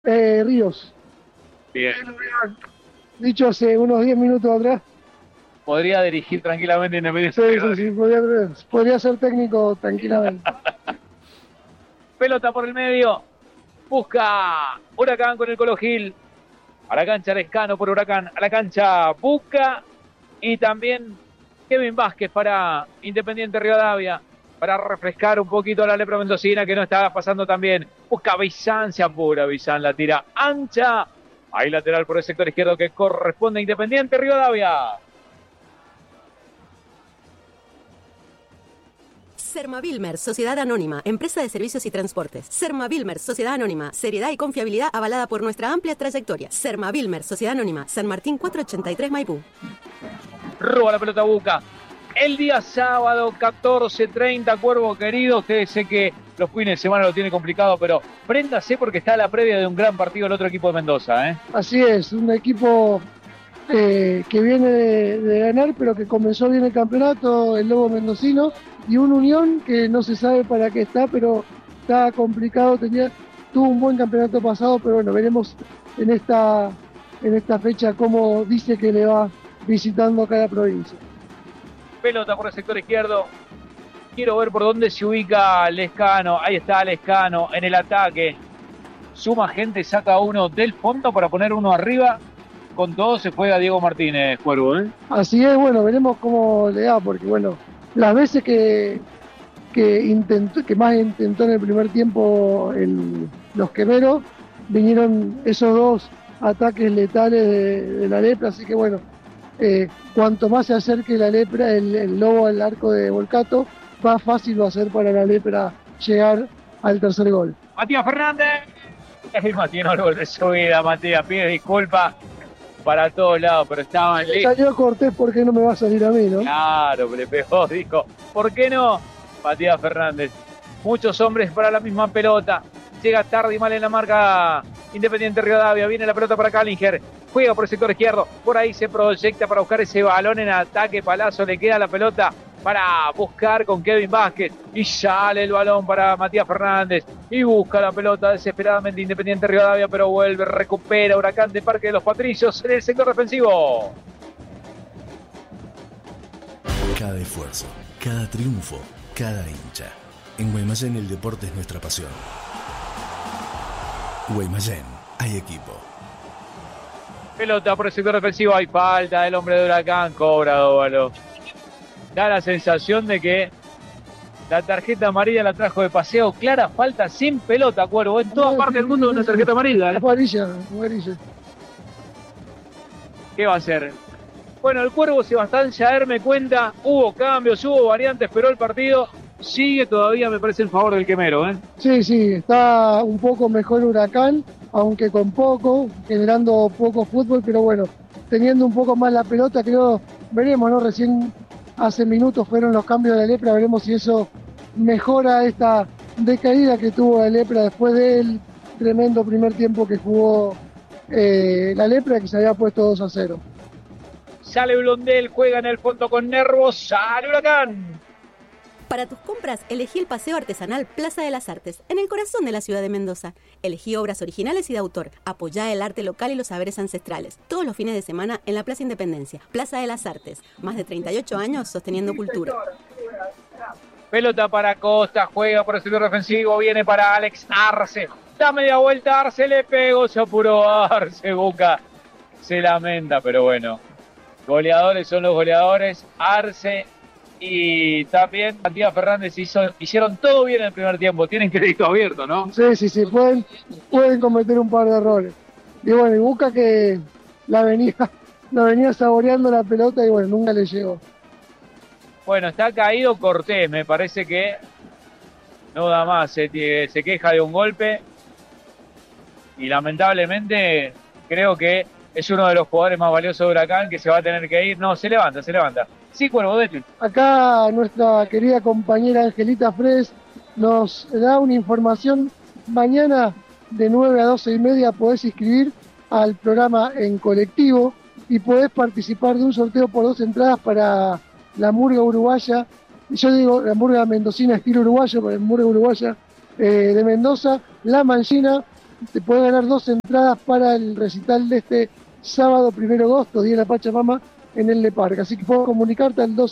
Ríos. Bien. Dicho hace unos 10 minutos atrás. Podría dirigir tranquilamente Independiente Sí, sí, Rivadavia. sí, podría ser técnico tranquilamente. Pelota por el medio. Busca Huracán con el Colo Gil. A la cancha Lescano por Huracán. A la cancha Busca. Y también Kevin Vázquez para Independiente Rivadavia. Para refrescar un poquito a la lepra mendocina que no estaba pasando tan bien. Busca Bizán, se apura Bizán, la tira ancha. Ahí lateral por el sector izquierdo que corresponde a Independiente Rivadavia. Sermavilmer, Sociedad Anónima, Empresa de Servicios y Transportes. Sermavilmer, Sociedad Anónima, seriedad y confiabilidad avalada por nuestra amplia trayectoria. Sermavilmer, Sociedad Anónima, San Martín 483 Maipú. Roba la pelota Buca. El día sábado, 14:30, Cuervo querido. Ustedes sé que los fines de semana lo tiene complicado, pero préndase porque está a la previa de un gran partido el otro equipo de Mendoza, ¿eh? Así es, un equipo que viene de ganar, pero que comenzó bien el campeonato, el Lobo Mendocino, y un Unión que no se sabe para qué está, pero está complicado, tuvo un buen campeonato pasado, pero bueno, veremos en esta fecha cómo dice que le va visitando a cada provincia. Pelota por el sector izquierdo. Quiero ver por dónde se ubica Lescano. Ahí está Lescano en el ataque. Suma gente, saca uno del fondo para poner uno arriba. Con todo se juega Diego Martínez, Cuervo, ¿eh? Así es, bueno, veremos cómo le da, porque bueno, las veces que más intentó en el primer tiempo los quemeros, vinieron esos dos ataques letales de la lepra, así que bueno, cuanto más se acerque la lepra, el lobo al arco de Volcato, más fácil va a ser para la lepra llegar al tercer gol. Matías Fernández. Matías no lo vuelve su vida, Matías. Pide disculpas para todos lados, pero estaban listos. Salió Cortés, ¿por qué no me va a salir a mí, no? Claro, le pegó, dijo, ¿por qué no? Matías Fernández. Muchos hombres para la misma pelota. Llega tarde y mal en la marca Independiente Rivadavia. Viene la pelota para Callinger. Juega por el sector izquierdo. Por ahí se proyecta para buscar ese balón en ataque. Palazzo le queda la pelota para buscar con Kevin Vázquez. Y sale el balón para Matías Fernández. Y busca la pelota desesperadamente Independiente Rivadavia. Pero vuelve, recupera Huracán de Parque de los Patricios en el sector defensivo. Cada esfuerzo, cada triunfo, cada hincha. En Guaymallén el deporte es nuestra pasión. Guaymallén, hay equipo. Pelota por el sector defensivo, hay falta del hombre de Huracán, cobra Dóvalo. Da la sensación de que la tarjeta amarilla la trajo de paseo, clara falta sin pelota, Cuervo. En toda parte del mundo una tarjeta amarilla. Amarilla. ¿Qué va a hacer? Bueno, el Cuervo Sebastián Jaer me cuenta, hubo cambios, hubo variantes, pero el partido sigue todavía, me parece, en favor del quemero, ¿eh? Sí, está un poco mejor Huracán, aunque con poco, generando poco fútbol, pero bueno, teniendo un poco más la pelota, creo, veremos, ¿no? Recién hace minutos fueron los cambios de la lepra, veremos si eso mejora esta decaída que tuvo la lepra después del tremendo primer tiempo que jugó la lepra, que se había puesto 2-0. Sale Blondel, juega en el fondo con Nervos, sale Huracán. Para tus compras, elegí el Paseo Artesanal Plaza de las Artes, en el corazón de la ciudad de Mendoza. Elegí obras originales y de autor. Apoyá el arte local y los saberes ancestrales. Todos los fines de semana en la Plaza Independencia. Plaza de las Artes. Más de 38 años sosteniendo cultura. Pelota para Costa, juega por el sector defensivo, viene para Alex Arce. Da media vuelta, Arce le pegó, se apuró Arce, Boca. Se lamenta, pero bueno. Goleadores son los goleadores. Arce y también Matías Fernández hicieron todo bien en el primer tiempo. Tienen crédito abierto, ¿no? Sí, pueden cometer un par de errores. Y bueno, y Busca que la venía saboreando la pelota y bueno, nunca le llegó. Bueno, está caído Cortés, me parece que no da más, se queja de un golpe y lamentablemente creo que es uno de los jugadores más valiosos de Huracán que se va a tener que ir. No, se levanta. Sí, Cuervo, dete. Acá nuestra querida compañera Angelita Fres nos da una información. Mañana de 9 a 12:30 podés inscribir al programa en colectivo y podés participar de un sorteo por 2 entradas para la murga uruguaya. Yo digo la murga mendocina estilo uruguayo, pero la murga uruguaya de Mendoza, La Manchina, te puedes ganar 2 entradas para el recital de este sábado 1 de agosto, Día de la Pachamama, en el Le Parc. Así que puedes comunicarte al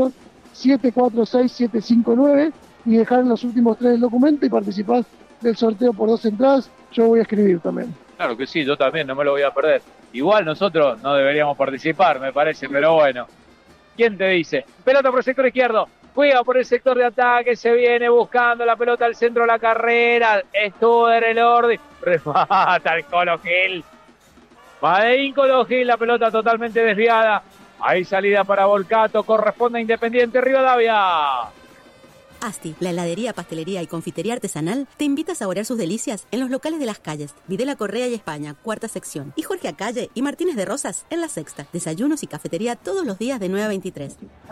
261-746-759 y dejar los últimos 3 del documento y participar del sorteo por 2 entradas. Yo voy a escribir también. Claro que sí, yo también, no me lo voy a perder. Igual nosotros no deberíamos participar, me parece, pero bueno. ¿Quién te dice? Pelota por el sector izquierdo. Juega por el sector de ataque, se viene buscando la pelota al centro de la carrera. Studer, el Ordi. Remata el Colo Gil. Madeín Colo Gil, la pelota totalmente desviada. Hay salida para Volcato, corresponde a Independiente Rivadavia. Asti, la heladería, pastelería y confitería artesanal, te invita a saborear sus delicias en los locales de Las Calles, Videla Correa y España, 4ª sección, y Jorge Acalle y Martínez de Rosas en la 6ª. Desayunos y cafetería todos los días de 9 a 23.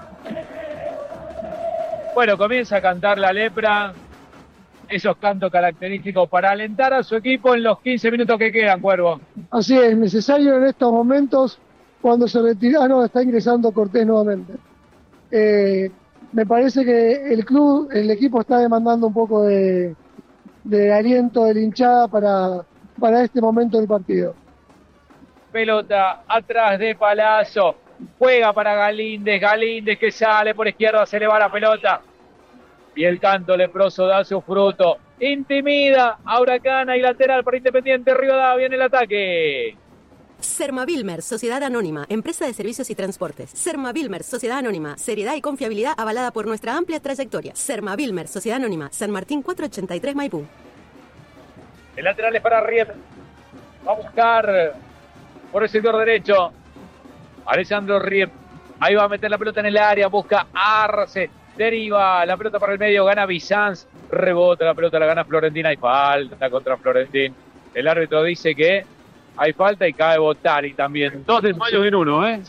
Bueno, comienza a cantar la lepra, esos cantos característicos para alentar a su equipo en los 15 minutos que quedan, Cuervo. Así es, necesario en estos momentos cuando se retira. Está ingresando Cortés nuevamente. Me parece que el equipo está demandando un poco de aliento de la hinchada para este momento del partido. Pelota atrás de Palazzo, juega para Galíndez que sale por izquierda, se le va la pelota. Y el canto leproso da su fruto. Intimida a Huracán y lateral para Independiente Rivadavia en el ataque. Sermavilmer, Sociedad Anónima, empresa de servicios y transportes. Sermavilmer, Sociedad Anónima, seriedad y confiabilidad avalada por nuestra amplia trayectoria. Sermavilmer, Sociedad Anónima, San Martín 483 Maipú. El lateral es para Riep. Va a buscar por el sector derecho Alessandro Riep. Ahí va a meter la pelota en el área, busca Arce. Deriva la pelota para el medio, gana Bizanz. Rebota la pelota, la gana Florentín. Hay falta contra Florentín. El árbitro dice que hay falta y cae Botari también. 2 desmayos en uno, ¿eh? Sí.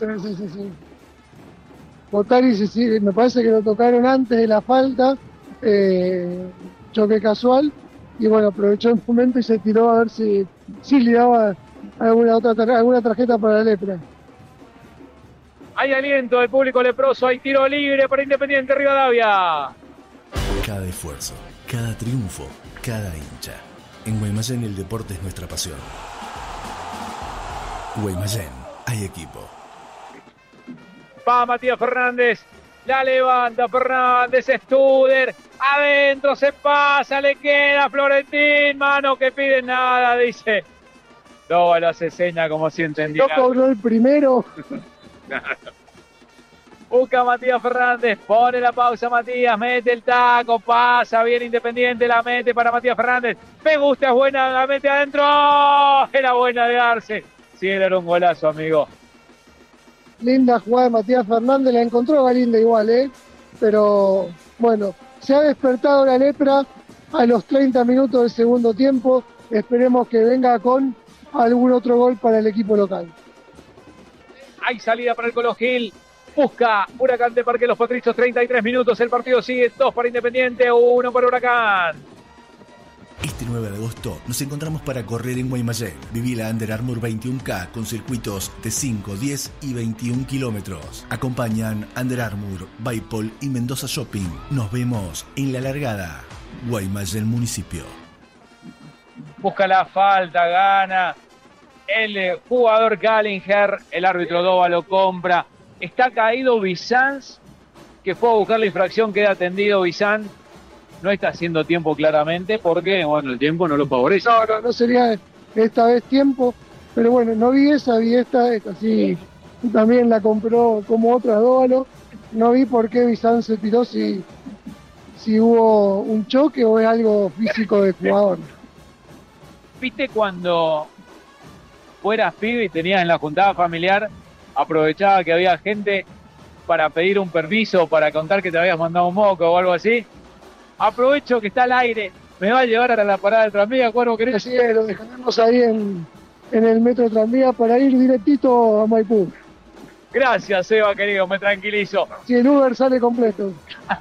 Botari, sí, me parece que lo tocaron antes de la falta. Choque casual. Y bueno, aprovechó el momento y se tiró a ver si le daba alguna tarjeta para la lepra. Hay aliento del público leproso. Hay tiro libre para Independiente Rivadavia. Cada esfuerzo, cada triunfo, cada hincha. En Guaymallén el deporte es nuestra pasión. Guaymallén, hay equipo. Va Matías Fernández, la levanta Fernández, Studer, adentro se pasa, le queda Florentín, mano que pide nada, dice. No, lo hace seña como si entendiera. No cobró el primero. Busca a Matías Fernández, pone la pausa Matías, mete el taco, pasa bien Independiente, la mete para Matías Fernández. Me gusta, es buena, la mete adentro. Era buena de Arce. Sí, era un golazo, amigo. Linda jugada de Matías Fernández, la encontró Galíndez igual, pero bueno, se ha despertado la lepra a los 30 minutos del segundo tiempo. Esperemos que venga con algún otro gol para el equipo local. Hay salida para el Colo Gil. Busca Huracán de Parque Los Patricios, 33 minutos. El partido sigue, 2 para Independiente, 1 para Huracán. Este 9 de agosto nos encontramos para correr en Guaymallén. Viví la Under Armour 21K con circuitos de 5, 10 y 21 kilómetros. Acompañan Under Armour, Baipol y Mendoza Shopping. Nos vemos en la largada. Guaymallén Municipio. Busca la falta, gana el jugador Gallinger. El árbitro Doba lo compra. Está caído Bizanz, que fue a buscar la infracción, queda atendido Bizanz. No está haciendo tiempo claramente porque, bueno, el tiempo no lo favorece. No sería esta vez tiempo, pero bueno, no vi esta sí, también la compró como otra Dóvalo. No vi por qué Bizanz se tiró, si hubo un choque o es algo físico del jugador. ¿Viste cuando fueras pibe y tenías en la juntada familiar, aprovechaba que había gente para pedir un permiso, para contar que te habías mandado un moco o algo así? Aprovecho que está al aire, me va a llevar a la parada del tranvía, Cuervo, ¿querés? Así es, lo dejaremos ahí en el metro tranvía para ir directito a Maipú. Gracias, Eva, querido, me tranquilizo. Si el Uber sale completo.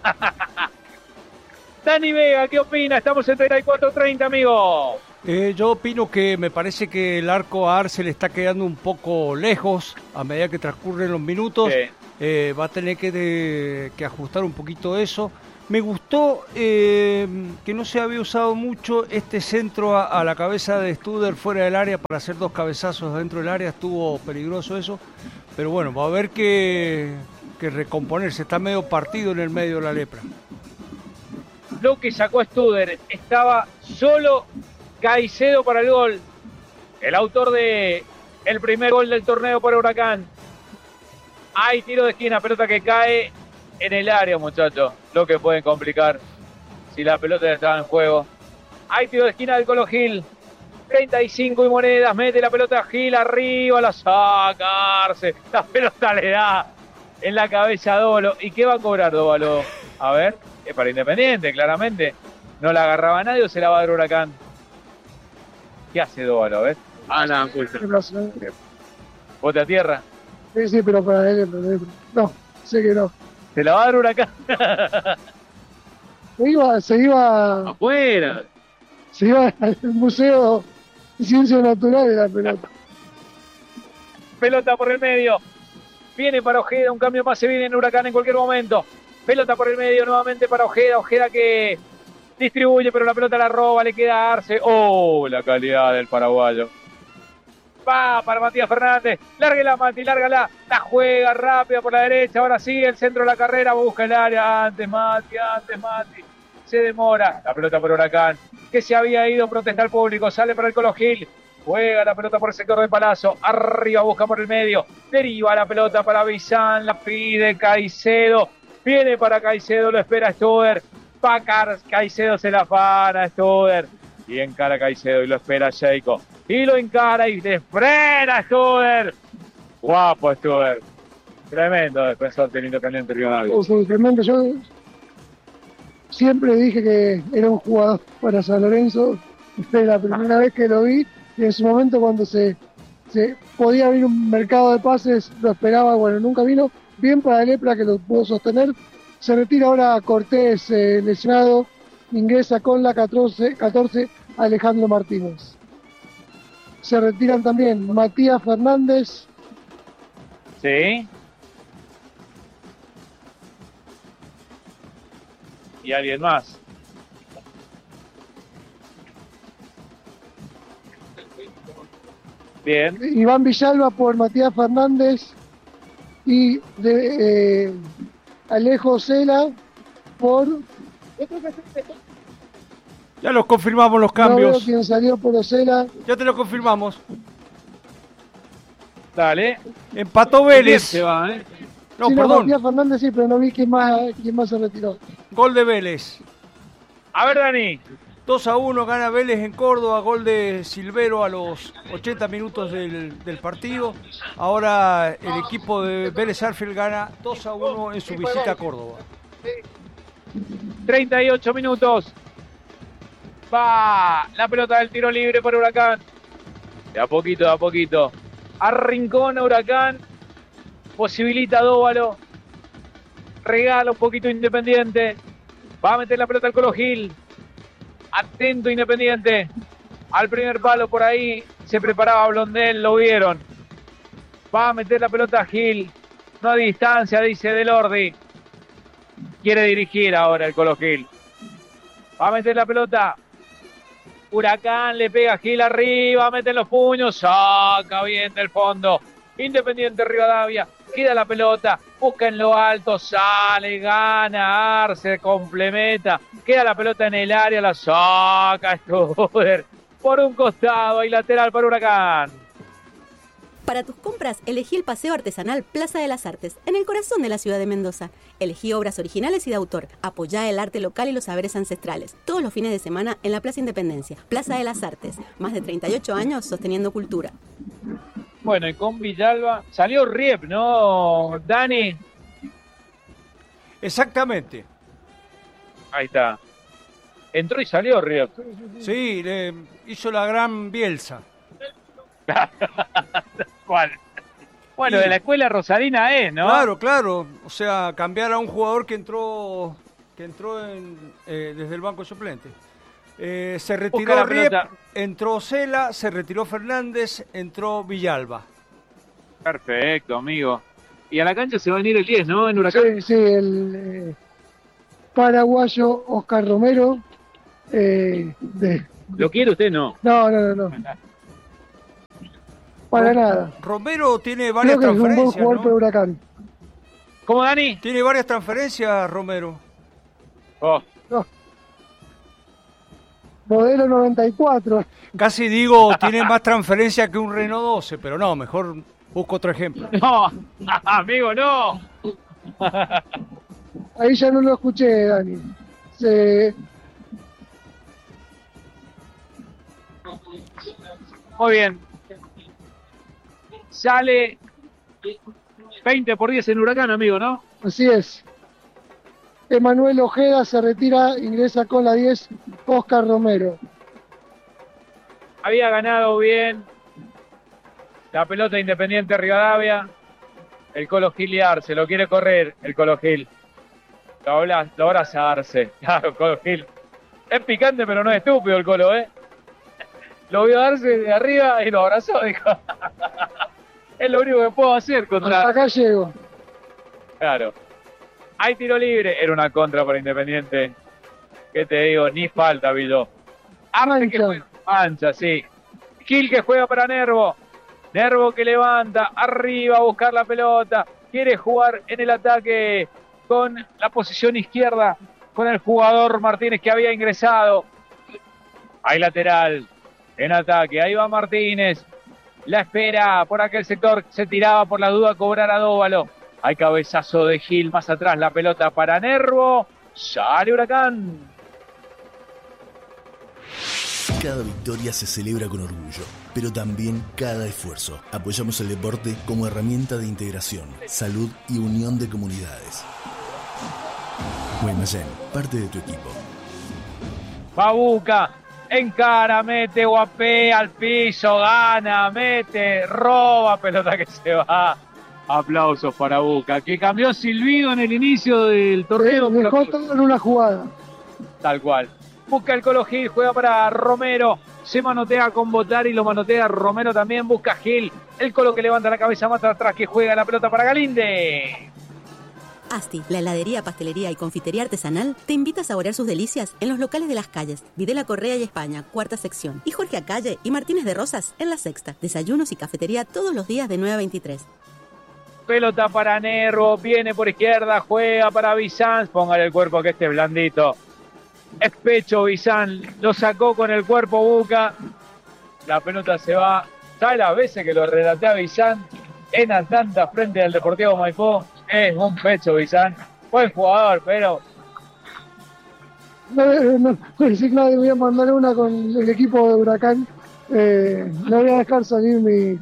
Dani Vega, ¿qué opina? Estamos en 34-30, amigo. Yo opino que me parece que el arco a Arce le está quedando un poco lejos a medida que transcurren los minutos. Sí. Va a tener que ajustar un poquito eso. Me gustó que no se había usado mucho este centro a la cabeza de Studer fuera del área para hacer 2 cabezazos dentro del área. Estuvo peligroso eso, pero bueno, va a haber que recomponerse. Está medio partido en el medio de la lepra. Lo que sacó Studer, estaba solo Caicedo para el gol. El autor de el primer gol del torneo para Huracán. Hay tiro de esquina, pelota que cae en el área, muchachos. Lo que pueden complicar si la pelota ya estaba en juego. Hay tiro de esquina del Colo Gil. 35 y monedas, mete la pelota Gil arriba, la sacarse. La pelota le da en la cabeza a Dóvalo. ¿Y qué va a cobrar Dóvalo? A ver, es para Independiente, claramente. No la agarraba nadie o se la va a dar Huracán. ¿Qué hace Dóvalo, ves? La bote a tierra. Sí, pero para él, no, sé que no. Se la va a dar Huracán. Se iba Afuera. al Museo de Ciencias Naturales la pelota. Pelota por el medio. Viene para Ojeda, un cambio más se viene en Huracán en cualquier momento. Pelota por el medio nuevamente para Ojeda. Ojeda que distribuye, pero la pelota la roba, le queda a Arce. ¡Oh! La calidad del paraguayo. Va para Matías Fernández. Lárguela, Mati, lárgala. La juega rápida por la derecha. Ahora sí, el centro de la carrera. Busca el área. Antes Mati. Se demora. La pelota por Huracán, que se había ido a protestar al público. Sale para el Colo Gil. Juega la pelota por el sector de Palazzo. Arriba, busca por el medio. Deriva la pelota para Bizán. La pide Caicedo. Viene para Caicedo. Lo espera Studer. Caicedo se la afana Studer. Y encara Caicedo y lo espera Sheiko. Y lo encara y le frena Studer. Guapo Studer. Tremendo defensor del Independiente Rivadavia. Tremendo. Yo siempre dije que era un jugador para San Lorenzo. Fue la primera vez que lo vi. Y en su momento cuando se podía abrir un mercado de pases, lo esperaba. Bueno, nunca vino. Bien para Lepra, que lo pudo sostener. Se retira ahora Cortés, lesionado. Ingresa con la 14 Alejandro Martínez. Se retiran también Matías Fernández. Sí. Y alguien más. Bien. Iván Villalba por Matías Fernández. Y Alejo Cela por... Ya los confirmamos los No veo cambios. quién salió por Ocela. Ya te lo confirmamos. Dale. Empató Vélez. Se va, ¿eh? No, Sí, perdón. Matías Fernández sí, pero no vi quién más se retiró. Gol de Vélez. A ver, Dani. 2-1 gana Vélez en Córdoba, gol de Silvero a los 80 minutos del partido. Ahora el equipo de Vélez Sarsfield gana 2-1 en su visita a Córdoba. 38 minutos. Va la pelota del tiro libre para Huracán. De a poquito. Arrincona Huracán. Posibilita Dóvalo. Regala un poquito Independiente. Va a meter la pelota al Colo Gil. Atento Independiente. Al primer palo por ahí. Se preparaba Blondel, lo vieron. Va a meter la pelota a Gil. No a distancia, dice Delordi. Quiere dirigir ahora el Colo Gil. Va a meter la pelota. Huracán le pega a Gil arriba. Mete los puños. Saca bien del fondo. Independiente Rivadavia. Queda la pelota. Busca en lo alto. Sale. Gana. Arce. Complementa. Queda la pelota en el área. La saca Studer. Por un costado. Y lateral para Huracán. Para tus compras, elegí el Paseo Artesanal Plaza de las Artes, en el corazón de la ciudad de Mendoza. Elegí obras originales y de autor. Apoyá el arte local y los saberes ancestrales. Todos los fines de semana en la Plaza Independencia. Plaza de las Artes. Más de 38 años sosteniendo cultura. Bueno, y con Villalba salió Riep, ¿no, Dani? Exactamente. Ahí está. Entró y salió Riep. Sí, le hizo la gran Bielsa. ¿Cuál? Bueno, Sí. de la escuela Rosarina es, ¿no? Claro. O sea, cambiar a un jugador que entró desde el banco suplente. Se Busca retiró la Riep, pelota. entró Cela, se retiró Fernández, entró Villalba. Perfecto, amigo. Y a la cancha se va a venir el 10, ¿no? En Huracán. Sí, paraguayo Oscar Romero. ¿Lo quiere usted? No. No. Para nada. Romero tiene varias Creo que es un buen transferencias, jugador para ¿no? Huracán. ¿Cómo, Dani? Tiene varias transferencias, Romero. Oh, No. Modelo 94. Casi digo, tiene más transferencias que un Renault 12, pero no, mejor busco otro ejemplo. no, amigo, no. Ahí ya no lo escuché, Dani. Muy bien. Sale 20-10 en Huracán, amigo, ¿no? Así es. Emanuel Ojeda se retira, ingresa con la 10, Oscar Romero. Había ganado bien la pelota Independiente Rivadavia. El Colo Gil se lo quiere correr, el Colo Gil. Lo abraza Arce. Claro, Colo Gil. Es picante, pero no es estúpido el Colo, ¿eh? Lo vio darse de arriba y lo abrazó, dijo. Es lo único que puedo hacer contra... Hasta acá llego. Claro. Hay tiro libre. Era una contra para Independiente. ¿Qué te digo? Ni falta, Villó. Arce que juega. Mancha, sí. Gil que juega para Nervo. Nervo que levanta arriba a buscar la pelota. Quiere jugar en el ataque con la posición izquierda. Con el jugador Martínez que había ingresado. Hay lateral. En ataque. Ahí va Martínez. La espera por aquel sector. Se tiraba por la duda a cobrar a Dóvalo. Hay cabezazo de Gil más atrás. La pelota para Nervo. Sale Huracán. Cada victoria se celebra con orgullo, pero también cada esfuerzo. Apoyamos el deporte como herramienta de integración, salud y unión de comunidades. Guaymallén, parte de tu equipo. Babuca. Encara, mete, guapea al piso, gana, mete, roba, pelota que se va. Aplausos para Buca, que cambió silbido en el inicio del torneo. Dejó todo en una jugada. Tal cual. Busca el Colo Gil, juega para Romero. Se manotea con Botari, lo manotea Romero también. Busca Gil. El Colo que levanta la cabeza más atrás, que juega la pelota para Galinde. Asti, la heladería, pastelería y confitería artesanal, te invita a saborear sus delicias en los locales de Las Calles, Videla Correa y España, cuarta sección, y Jorge Acalle y Martínez de Rosas en la sexta. Desayunos y cafetería todos los días de 9 a 23. Pelota para Nervo, viene por izquierda, juega para Bizán. Póngale el cuerpo que este es blandito. Es pecho Bizán, lo sacó con el cuerpo Buca. La pelota se va. ¿Sabes las veces que lo relaté a Bizán en Atlanta frente al Deportivo Maipú? Es un pecho Bizán. Buen jugador, pero... No, voy a mandar una con el equipo de Huracán. No voy a dejar salir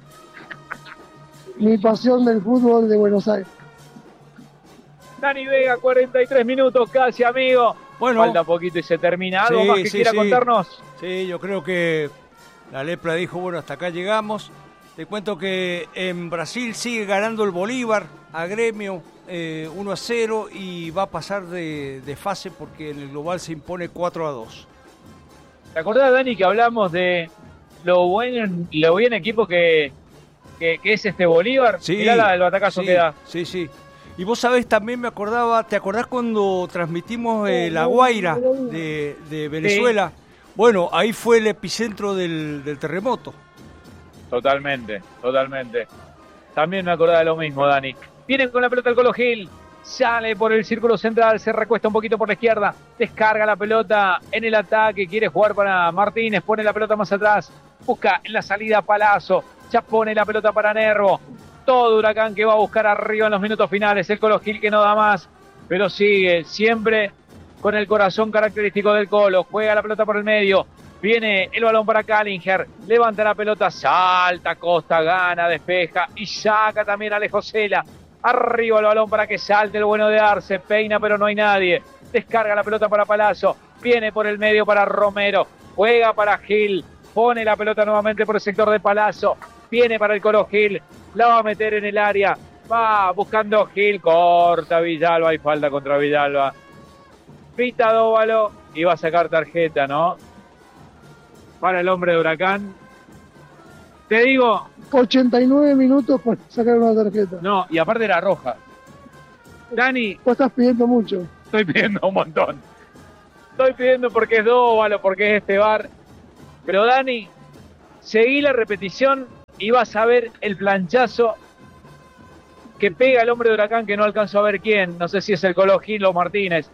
mi pasión del fútbol de Buenos Aires. Dani Vega, 43 minutos casi, amigo. Bueno, falta poquito y se termina. ¿Algo más que quiera contarnos? Sí, yo creo que la Lepra dijo, bueno, hasta acá llegamos. Te cuento que en Brasil sigue ganando el Bolívar a Gremio 1-0 y va a pasar de fase porque en el global se impone 4-2. ¿Te acordás, Dani, que hablamos de lo buen equipo que es este Bolívar? Sí, mirá el batacazo sí, que da. Sí. Y vos sabés, también me acordaba, ¿te acordás cuando transmitimos La Guaira de Venezuela? Sí. Bueno, ahí fue el epicentro del terremoto. Totalmente. También me acordaba de lo mismo, Dani. Vienen con la pelota el Colo Gil. Sale por el círculo central, se recuesta un poquito por la izquierda. Descarga la pelota en el ataque. Quiere jugar para Martínez, pone la pelota más atrás. Busca en la salida Palazzo. Ya pone la pelota para Nervo. Todo Huracán que va a buscar arriba en los minutos finales. El Colo Gil que no da más, pero sigue siempre con el corazón característico del Colo. Juega la pelota por el medio. Viene el balón para Callinger. Levanta la pelota, salta Costa, gana, despeja y saca también a Alejo Sela. Arriba el balón para que salte el bueno de Arce. Peina, pero no hay nadie. Descarga la pelota para Palazzo. Viene por el medio para Romero. Juega para Gil. Pone la pelota nuevamente por el sector de Palazzo. Viene para el Colo Gil. La va a meter en el área. Va buscando Gil. Corta Villalba. Hay falta contra Villalba. Pita Dóvalo. Y va a sacar tarjeta, ¿no? Para el hombre de Huracán. Te digo... 89 minutos para sacar una tarjeta. No, y aparte era roja. Dani... Vos estás pidiendo mucho. estoy pidiendo un montón. Estoy pidiendo porque es Dóvalo, porque es este bar. Pero Dani, seguí la repetición y vas a ver el planchazo que pega el hombre de Huracán, que no alcanzo a ver quién. No sé si es el Colo Gil o Martínez.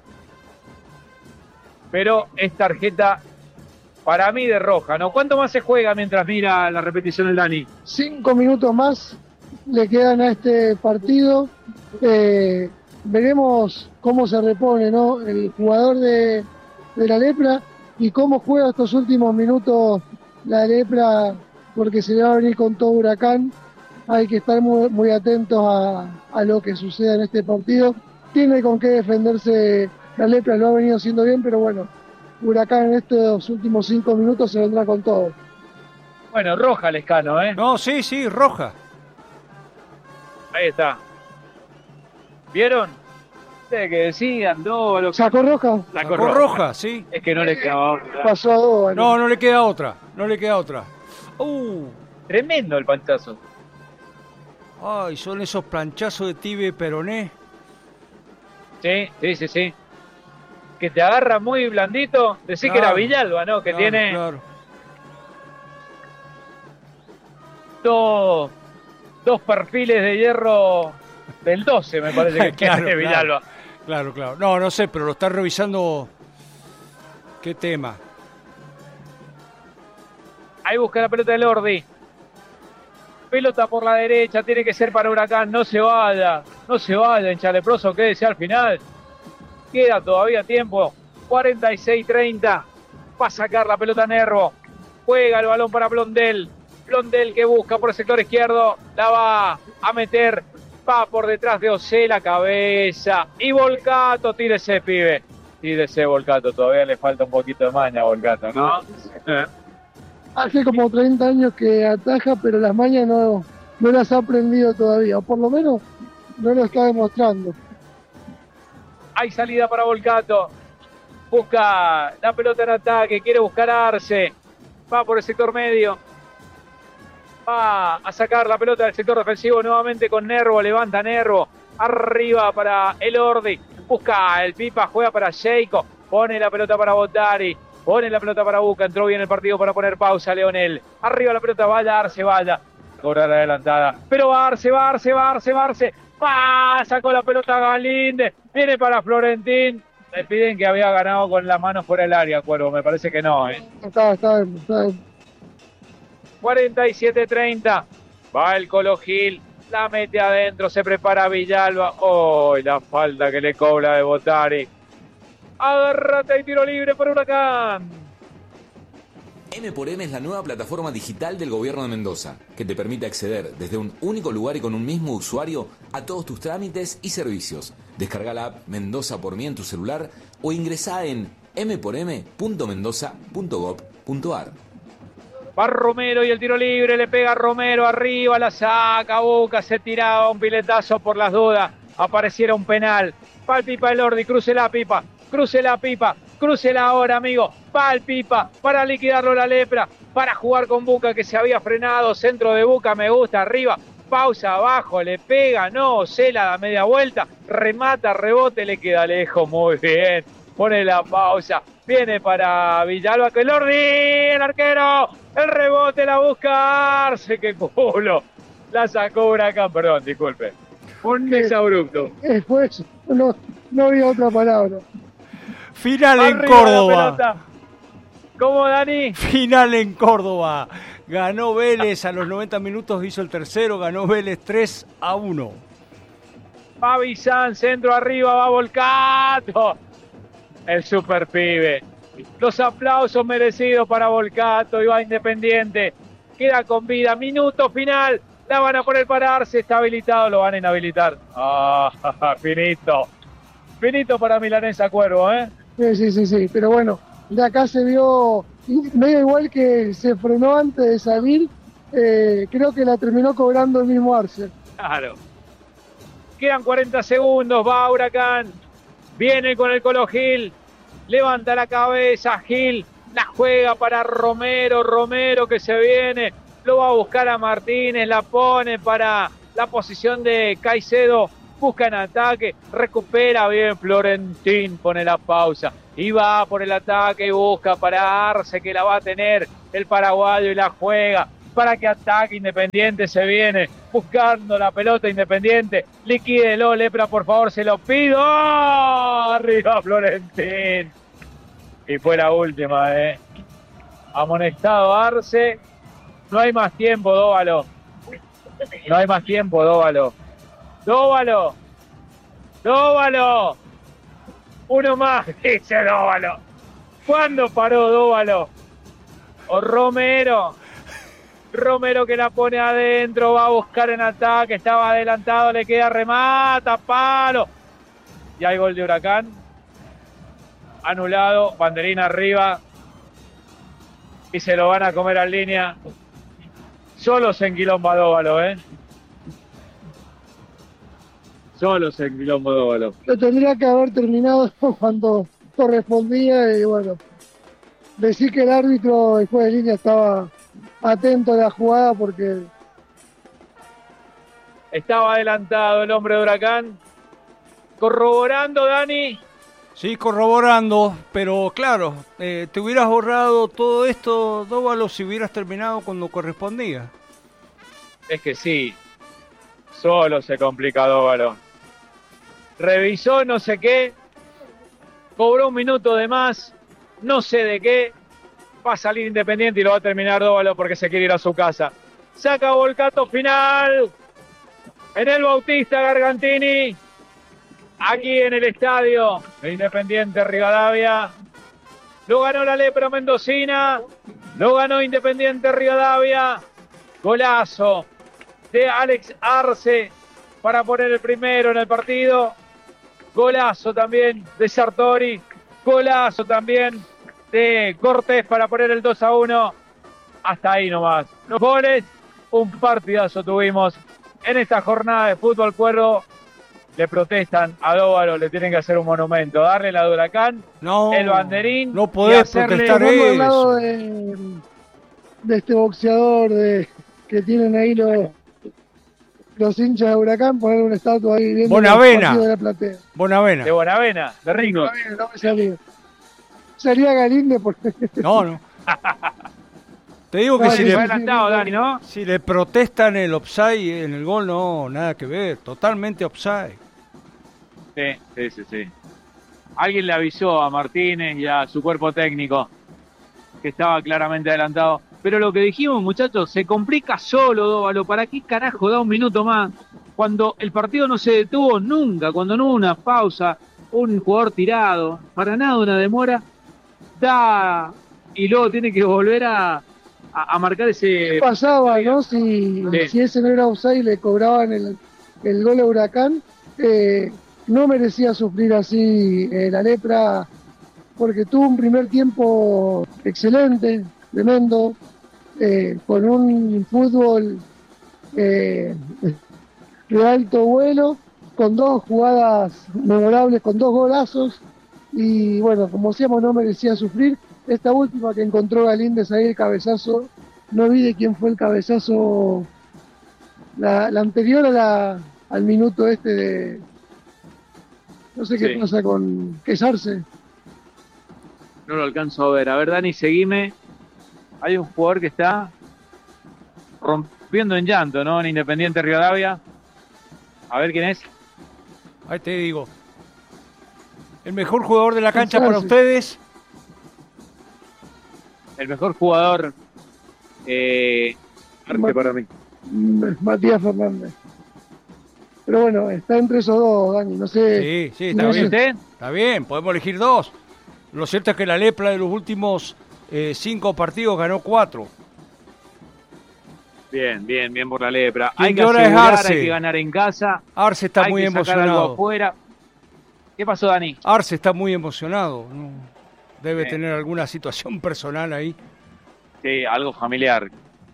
Pero es tarjeta para mí de roja, ¿no? ¿Cuánto más se juega mientras mira la repetición el Dani? 5 minutos más le quedan a este partido. Veremos cómo se repone, ¿no? El jugador de la Lepra y cómo juega estos últimos minutos la Lepra, porque se le va a venir con todo Huracán. Hay que estar muy, muy atentos a lo que suceda en este partido. Tiene con qué defenderse la Lepra, lo ha venido haciendo bien, pero bueno, Huracán en estos últimos 5 minutos se vendrá con todo. Bueno, roja Lescano, ¿eh? No, sí, roja. Ahí está. ¿Vieron? Ustedes que decían, Dóvalo. ¿Sacó roja? Sacó roja, sí. Es que no le quedaba otra. Pasó a Dóvalo. No le queda otra. Tremendo el panchazo. Ay, son esos planchazos de Tibia y Peroné. Sí. Que te agarra muy blandito. Decís que era Villalba, ¿no? Que tiene Claro. dos perfiles de hierro del 12, me parece que tiene Villalba. Claro. No sé, pero lo está revisando. ¿Qué tema? Ahí busca la pelota del Ordi. Pelota por la derecha, tiene que ser para Huracán. No se vaya, hincha leproso, quédese al final. Queda todavía tiempo. 46-30. Va a sacar la pelota Nervo. Juega el balón para Blondel. Blondel que busca por el sector izquierdo. La va a meter. Va por detrás de Osé, la cabeza. Y Volcato, tírese, pibe. Tírese, Volcato. Todavía le falta un poquito de maña a Volcato, ¿no? Hace como 30 años que ataja, pero las mañas no las ha aprendido todavía. O por lo menos no lo está demostrando. Hay salida para Volcato. Busca la pelota en ataque. Quiere buscar a Arce. Va por el sector medio. Va a sacar la pelota del sector defensivo nuevamente con Nervo. Levanta Nervo. Arriba para el Ordi. Busca el Pipa. Juega para Sheiko. Pone la pelota para Botari. Pone la pelota para Buca. Entró bien el partido para poner pausa. Leonel. Arriba la pelota. Vaya Arce. Vaya. Cobrar la adelantada. Pero va Arce. Sacó la pelota Galíndez. Viene para Florentín. Le piden que había ganado con la mano fuera del área, Cuervo. Me parece que no, ¿eh? Está bien. 47-30. Va el Colo Gil. La mete adentro. Se prepara Villalba. La falta que le cobra de Botari. Agárrate y tiro libre para Huracán. M por M es la nueva plataforma digital del gobierno de Mendoza, que te permite acceder desde un único lugar y con un mismo usuario a todos tus trámites y servicios. Descarga la app Mendoza por mí en tu celular o ingresá en mporm.mendoza.gov.ar. Va Romero y el tiro libre, le pega Romero arriba, la saca, Buca, se tiraba un piletazo por las dudas, apareciera un penal. Va el Pipa el Ordi, cruce la Pipa, crucela ahora, amigo. Va el Pipa para liquidarlo la Lepra, para jugar con Buca que se había frenado, centro de Buca, me gusta, arriba, pausa abajo, le pega, no, Cela da media vuelta, remata, rebote, le queda lejos, muy bien, pone la pausa, viene para Villalba, que el Ordi, el arquero, el rebote, la busca Arce, qué culo, la sacó Huracán, perdón, disculpe, un exabrupto. Después no había otra palabra. Final arriba en Córdoba. ¿Cómo, Dani? Final en Córdoba. Ganó Vélez a los 90 minutos, hizo el tercero, ganó Vélez 3-1. Va Bizán, centro arriba, va Volcato. El super pibe. Los aplausos merecidos para Volcato y va Independiente. Queda con vida, minuto final. La van a poner para Arce, está habilitado, lo van a inhabilitar. Finito. Finito para Milanesa, Cuervo, ¿eh? Sí, pero bueno, de acá se vio medio igual que se frenó antes de salir, creo que la terminó cobrando el mismo Arce. Claro. Quedan 40 segundos, va Huracán, viene con el Colo Gil, levanta la cabeza, Gil, la juega para Romero que se viene, lo va a buscar a Martínez, la pone para la posición de Caicedo, busca en ataque, recupera bien Florentín, pone la pausa y va por el ataque y busca para Arce, que la va a tener el paraguayo y la juega para que ataque Independiente. Se viene buscando la pelota Independiente, liquídelo Lepra, por favor, se lo pido. ¡Oh! Arriba Florentín, y fue la última, amonestado Arce. No hay más tiempo, Dóvalo. No hay más tiempo, Dóvalo. Dóvalo. Dóvalo. Uno más, dice Dóvalo. ¿Cuándo paró Dóvalo? O Romero. Romero, que la pone adentro, va a buscar en ataque, estaba adelantado, le queda, remata, palo. Y hay gol de Huracán. Anulado, banderina arriba. Y se lo van a comer en línea. Solo se enquilomba Dóvalo, Solo se enquilomba Dóvalo. Lo tendría que haber terminado cuando correspondía y bueno, decir que el árbitro, el juez de línea, estaba atento a la jugada porque estaba adelantado el hombre de Huracán. Corroborando, Dani. Sí, corroborando, pero claro, te hubieras ahorrado todo esto, Dóvalo, si hubieras terminado cuando correspondía. Es que sí, solo se complica Dóvalo. Revisó no sé qué, cobró un minuto de más, no sé de qué, va a salir Independiente y lo va a terminar Dóvalo porque se quiere ir a su casa. Saca Volcato final en el Bautista Gargantini. Aquí en el estadio de Independiente Rivadavia. Lo ganó la Lepra mendocina. Lo ganó Independiente Rivadavia. Golazo de Alex Arce para poner el primero en el partido. Golazo también de Sartori. Golazo también de Cortés para poner el 2-1. Hasta ahí nomás. Los goles, un partidazo tuvimos en esta jornada de fútbol. Cuervo. Le protestan a Dóvalo, le tienen que hacer un monumento, darle la de Huracán, no, el banderín. No podés protestar eso. Al lado eso. De este boxeador que tienen ahí los hinchas de Huracán, poner una estatua ahí viendo Bonavena. De la platea. Bonavena. De Bonavena, de Ringo. No me salía. Sería Galinde porque... No. Te digo que si Dani, ¿no? Si le protestan el offside en el gol, no, nada que ver, totalmente offside. Sí. Alguien le avisó a Martínez y a su cuerpo técnico que estaba claramente adelantado. Pero lo que dijimos, muchachos, se complica solo Dóvalo. ¿Para qué carajo da un minuto más? Cuando el partido no se detuvo nunca, cuando no hubo una pausa, un jugador tirado, para nada una demora, da y luego tiene que volver a marcar ese... ¿Qué pasaba, no? Si ese no era offside, le cobraban el gol a Huracán. No merecía sufrir así la Lepra, porque tuvo un primer tiempo excelente, tremendo, con un fútbol de alto vuelo, con dos jugadas memorables, con dos golazos, y bueno, como decíamos, no merecía sufrir. Esta última que encontró Galíndez ahí, el cabezazo, no vi de quién fue el cabezazo, la anterior al minuto de... No sé qué pasa con Quesarce. No lo alcanzo a ver. A ver, Dani, seguime. Hay un jugador que está rompiendo en llanto, ¿no? En Independiente Rivadavia. A ver quién es. Ahí te digo. El mejor jugador de la cancha para ustedes. El mejor jugador para mí. Matías Fernández. Pero bueno, está entre esos dos, Dani, no sé. Sí, está bien. Está bien, podemos elegir dos. Lo cierto es que la Lepra de los últimos 5 partidos ganó 4. Bien por la Lepra. Hay que ganar en casa. Arce está muy emocionado. Afuera. ¿Qué pasó, Dani? Arce está muy emocionado, ¿no? Debe tener alguna situación personal ahí. Sí, algo familiar.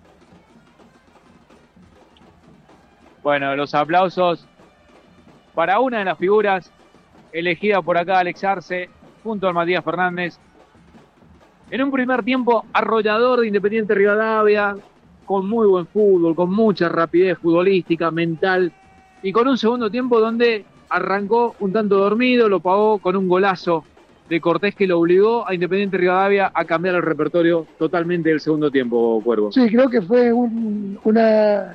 Bueno, los aplausos para una de las figuras elegida por acá, Alex Arce, junto a Matías Fernández. En un primer tiempo arrollador de Independiente Rivadavia, con muy buen fútbol, con mucha rapidez futbolística, mental, y con un segundo tiempo donde arrancó un tanto dormido, lo pagó con un golazo de Cortés que lo obligó a Independiente Rivadavia a cambiar el repertorio totalmente del segundo tiempo, Cuervo. Sí, creo que fue una